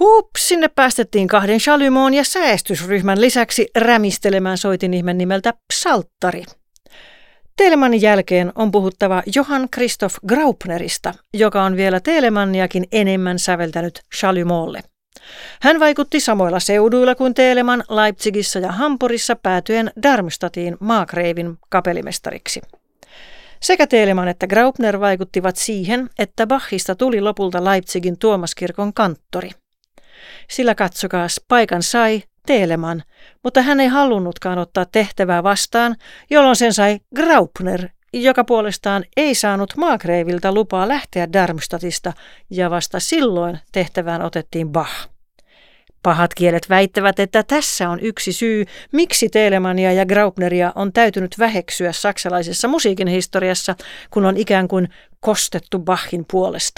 sinne päästettiin 2 Chalumeaun ja säestysryhmän lisäksi rämistelemään soitinihmen nimeltä Psalttari. Telemanin jälkeen on puhuttava Johann Christoph Graupnerista, joka on vielä Telemanniakin enemmän säveltänyt Chalumeaulle. Hän vaikutti samoilla seuduilla kuin Telemann Leipzigissä ja Hampurissa päätyen Darmstadtiin maakreivin kapellimestariksi. Sekä Telemann että Graupner vaikuttivat siihen, että Bachista tuli lopulta Leipzigin Tuomaskirkon kanttori. Sillä katsokaas, paikan sai Telemann, mutta hän ei halunnutkaan ottaa tehtävää vastaan, jolloin sen sai Graupner, joka puolestaan ei saanut maakreiviltä lupaa lähteä Darmstadtista, ja vasta silloin tehtävään otettiin Bach. Pahat kielet väittävät, että tässä on yksi syy, miksi Telemannia ja Graupneria on täytynyt väheksyä saksalaisessa musiikin historiassa, kun on ikään kuin kostettu Bachin puolesta.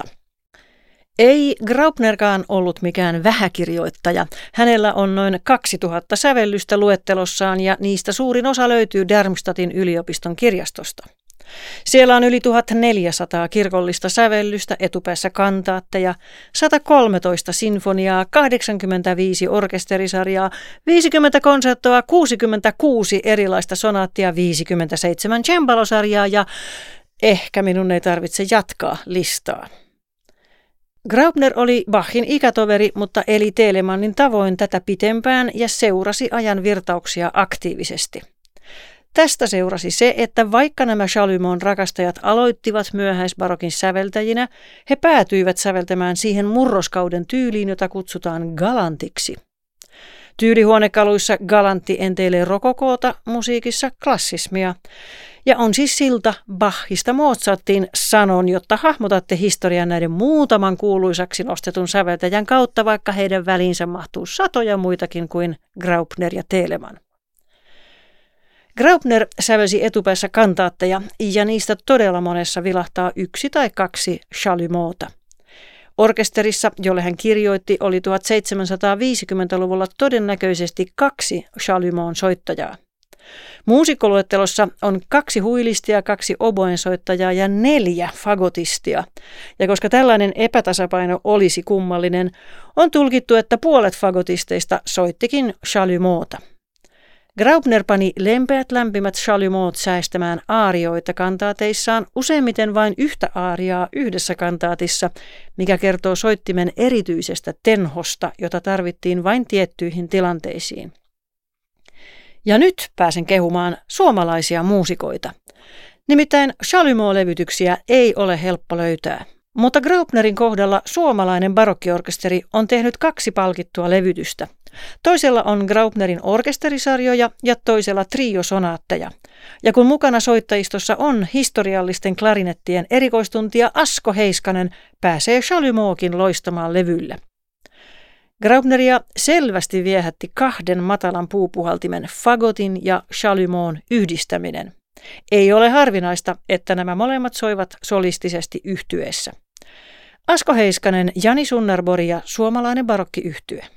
Ei Graupnerkaan ollut mikään vähäkirjoittaja. Hänellä on noin 2000 sävellystä luettelossaan ja niistä suurin osa löytyy Darmstadtin yliopiston kirjastosta. Siellä on yli 1400 kirkollista sävellystä, etupäässä kantaatteja, 113 sinfoniaa, 85 orkesterisarjaa, 50 konserttoa, 66 erilaista sonaattia, 57 cembalosarjaa ja ehkä minun ei tarvitse jatkaa listaa. Graupner oli Bachin ikätoveri, mutta eli Telemannin tavoin tätä pitempään ja seurasi ajan virtauksia aktiivisesti. Tästä seurasi se, että vaikka nämä Chalumeaun rakastajat aloittivat myöhäisbarokin säveltäjinä, he päätyivät säveltämään siihen murroskauden tyyliin, jota kutsutaan galantiksi. Tyylihuonekaluissa galantti enteilee rokokoota, musiikissa klassismia. Ja on siis silta Bachista Mozartiin, sanon, jotta hahmotatte historian näiden muutaman kuuluisaksi nostetun säveltäjän kautta, vaikka heidän väliinsä mahtuu satoja muitakin kuin Graupner ja Telemann. Graupner sävelsi etupäässä kantaatteja ja niistä todella monessa vilahtaa 1 tai 2 Chalumeauta. Orkesterissa, jolle hän kirjoitti, oli 1750-luvulla todennäköisesti 2 Chalumeaun soittajaa. Muusikkoluettelossa on 2 huilistia, 2 oboensoittajaa ja 4 fagotistia. Ja koska tällainen epätasapaino olisi kummallinen, on tulkittu, että puolet fagotisteista soittikin Chalumeauta. Graupner pani lempeät lämpimät Chalumeaut säestämään aarioita kantaateissaan, useimmiten vain yhtä aariaa yhdessä kantaatissa, mikä kertoo soittimen erityisestä tenhosta, jota tarvittiin vain tiettyihin tilanteisiin. Ja nyt pääsen kehumaan suomalaisia muusikoita. Nimittäin Chalumeau-levytyksiä ei ole helppo löytää. Mutta Graupnerin kohdalla suomalainen barokkiorkesteri on tehnyt 2 palkittua levytystä. Toisella on Graupnerin orkesterisarjoja ja toisella triosonaatteja. Ja kun mukana soittajistossa on historiallisten klarinettien erikoistuntija Asko Heiskanen, pääsee Chalumeaukin loistamaan levyllä. Graupneria selvästi viehätti 2 matalan puupuhaltimen fagotin ja Chalumeaun yhdistäminen. Ei ole harvinaista, että nämä molemmat soivat solistisesti yhtyeessä. Asko Heiskanen, Jani Sunnarborg ja suomalainen barokkiyhtye.